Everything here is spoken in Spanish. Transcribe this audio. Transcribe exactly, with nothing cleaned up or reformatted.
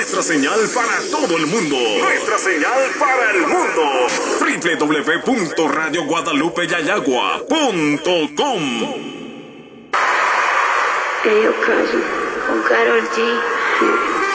Nuestra señal para todo el mundo. Nuestra señal para el mundo. doble u doble u doble u punto radio guadalupe yayagua punto com. Eu caso con Karol G.